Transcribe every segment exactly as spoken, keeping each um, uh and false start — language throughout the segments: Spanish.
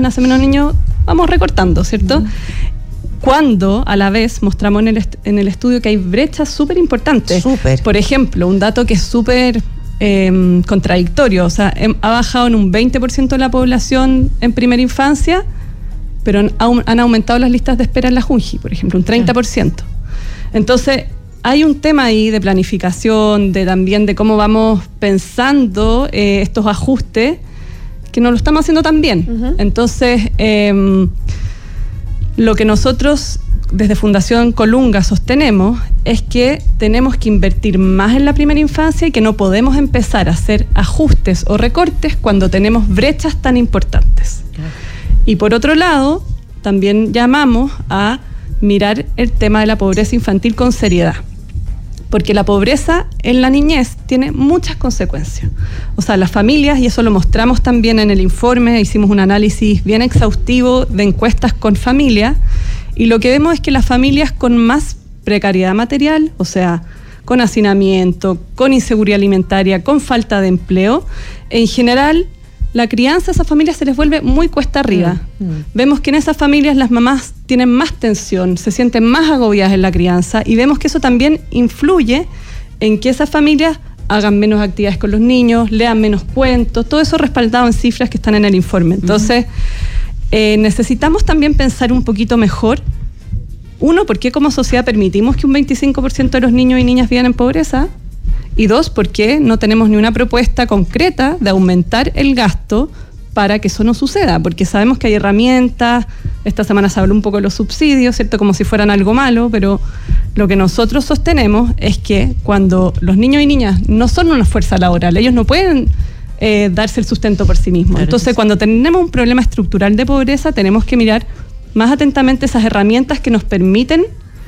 nacen menos niños, vamos recortando, ¿cierto? Uh-huh. Cuando a la vez mostramos en el, est- en el estudio que hay brechas súper importantes. Súper. Por ejemplo, un dato que es súper eh, contradictorio, o sea, em, ha bajado en un veinte por ciento de la población en primera infancia, pero han, han aumentado las listas de espera en la Junji, por ejemplo, un treinta por ciento. Entonces, hay un tema ahí de planificación, de también de cómo vamos pensando eh, estos ajustes, que no lo estamos haciendo tan bien. Uh-huh. Entonces, eh, lo que nosotros desde Fundación Colunga sostenemos es que tenemos que invertir más en la primera infancia y que no podemos empezar a hacer ajustes o recortes cuando tenemos brechas tan importantes. Claro. Y por otro lado, también llamamos a mirar el tema de la pobreza infantil con seriedad, porque la pobreza en la niñez tiene muchas consecuencias. O sea, las familias, y eso lo mostramos también en el informe, hicimos un análisis bien exhaustivo de encuestas con familias, y lo que vemos es que las familias con más precariedad material, o sea, con hacinamiento, con inseguridad alimentaria, con falta de empleo, en general la crianza a esas familias se les vuelve muy cuesta arriba. Mm, mm. Vemos que en esas familias las mamás tienen más tensión, se sienten más agobiadas en la crianza, y vemos que eso también influye en que esas familias hagan menos actividades con los niños, lean menos cuentos, todo eso respaldado en cifras que están en el informe. Entonces, mm. eh, necesitamos también pensar un poquito mejor. Uno, ¿por qué como sociedad permitimos que un veinticinco por ciento de los niños y niñas vivan en pobreza? Y dos, ¿por qué no tenemos ni una propuesta concreta de aumentar el gasto para que eso no suceda? Porque sabemos que hay herramientas, esta semana se habló un poco de los subsidios, ¿cierto? Como si fueran algo malo, pero lo que nosotros sostenemos es que cuando los niños y niñas no son una fuerza laboral, ellos no pueden eh, darse el sustento por sí mismos. Claro. Entonces, cuando tenemos un problema estructural de pobreza, tenemos que mirar más atentamente esas herramientas que nos permiten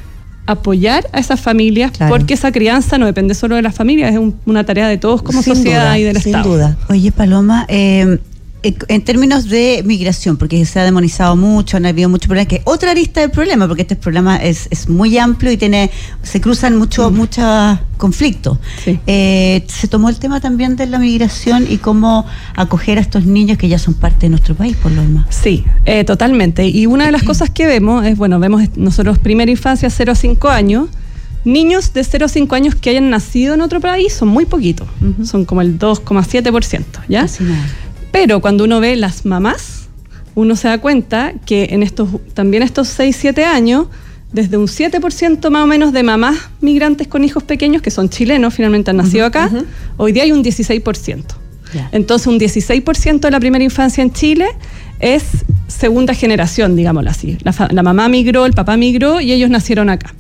apoyar a esas familias, claro, porque esa crianza no depende solo de las familias, es un, una tarea de todos como sin sociedad duda, y del sin Estado. Sin duda. Oye, Paloma, eh, en términos de migración, porque se ha demonizado mucho, han habido muchos problemas, que otra arista del problema, porque este problema es, es muy amplio y tiene se cruzan muchos mm. muchos conflictos. Sí. Eh, se tomó el tema también de la migración y cómo acoger a estos niños que ya son parte de nuestro país, por lo demás. Sí, eh, totalmente. Y una de las cosas que vemos es, bueno, vemos nosotros primera infancia cero a cinco años, niños de cero a cinco años que hayan nacido en otro país son muy poquitos, uh-huh. son como el dos coma siete por ciento, ¿ya? Casi nada. Pero cuando uno ve las mamás, uno se da cuenta que en estos también estos seis, siete años, desde un siete por ciento más o menos de mamás migrantes con hijos pequeños, que son chilenos, finalmente han nacido uh-huh, acá, uh-huh. hoy día hay un dieciséis por ciento. Yeah. Entonces un dieciséis por ciento de la primera infancia en Chile es segunda generación, digámoslo así. La, fa- la mamá migró, el papá migró y ellos nacieron acá.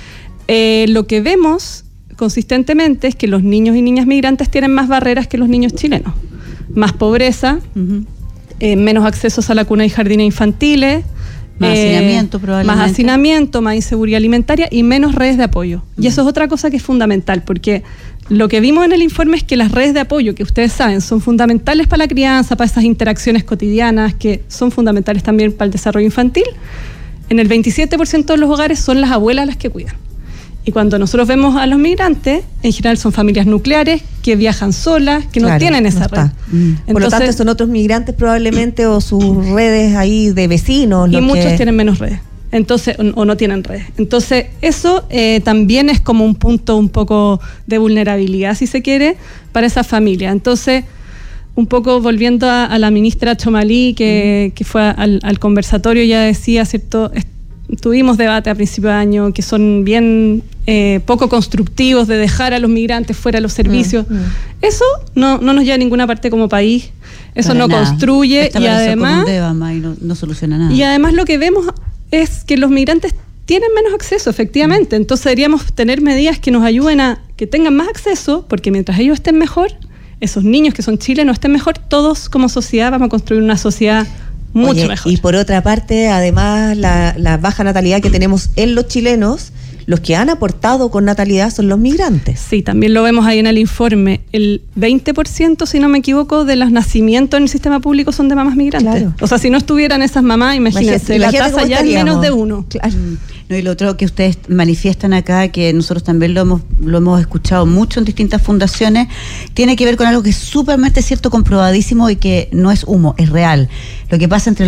Eh, lo que vemos consistentemente es que los niños y niñas migrantes tienen más barreras que los niños chilenos. Más pobreza, uh-huh. eh, menos accesos a la cuna y jardines infantiles, más eh, hacinamiento probablemente. Más hacinamiento, más inseguridad alimentaria y menos redes de apoyo. Uh-huh. Y eso es otra cosa que es fundamental, porque lo que vimos en el informe es que las redes de apoyo, que ustedes saben, son fundamentales para la crianza, para esas interacciones cotidianas, que son fundamentales también para el desarrollo infantil. En el veintisiete por ciento de los hogares son las abuelas las que cuidan. Y cuando nosotros vemos a los migrantes, en general son familias nucleares que viajan solas, que claro, no tienen esa no red. Mm. Entonces, por lo tanto, son otros migrantes probablemente o sus redes ahí de vecinos. Y muchos que... tienen menos redes. Entonces, o, o no tienen redes. Entonces, eso eh, también es como un punto un poco de vulnerabilidad, si se quiere, para esa familia. Entonces, un poco volviendo a, a la ministra Chomalí, que, mm. que fue al, al conversatorio, ya decía, ¿cierto? Tuvimos debate a principio de año que son bien eh, poco constructivos de dejar a los migrantes fuera de los servicios. Mm, mm. Eso no, no nos lleva a ninguna parte como país. Eso Para no nada. construye Esta y además Debama y no, no soluciona nada. Y además lo que vemos es que los migrantes tienen menos acceso, efectivamente. Mm. Entonces deberíamos tener medidas que nos ayuden a que tengan más acceso, porque mientras ellos estén mejor, esos niños que son chilenos estén mejor, todos como sociedad vamos a construir una sociedad mucho Oye, mejor. Y por otra parte, además, la, la baja natalidad que tenemos en los chilenos, los que han aportado con natalidad son los migrantes. Sí, también lo vemos ahí en el informe. El veinte por ciento, si no me equivoco, de los nacimientos en el sistema público son de mamás migrantes. Claro. O sea, si no estuvieran esas mamás, imagínense, imagínate, la tasa ya es menos de uno. Claro. No, y lo otro que ustedes manifiestan acá, que nosotros también lo hemos lo hemos escuchado mucho en distintas fundaciones, tiene que ver con algo que es súpermente cierto, comprobadísimo y que no es humo, es real. Lo que pasa entre